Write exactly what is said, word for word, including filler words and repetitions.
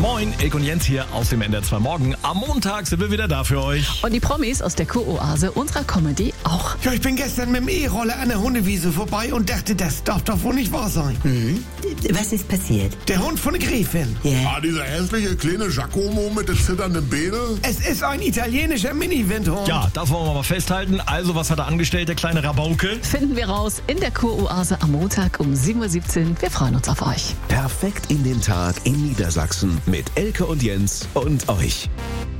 Moin, Ilk und Jens hier aus dem N D R zwei Morgen. Am Montag sind wir wieder da für euch. Und die Promis aus der Kuroase unserer Comedy auch. Ja, ich bin gestern mit dem E-Roller an der Hundewiese vorbei und dachte, das darf doch wohl nicht wahr sein. Mhm. Was ist passiert? Der Hund von der Gräfin. Ja. Ah, dieser hässliche kleine Giacomo mit den zitternden Beinen. Es ist ein italienischer Mini-Windhund. Ja, das wollen wir mal festhalten. Also, was hat er angestellt, der kleine Rabauke? Finden wir raus in der Kuroase am Montag um sieben Uhr siebzehn. Wir freuen uns auf euch. Perfekt in den Tag in Niedersachsen mit Elke und Jens und euch.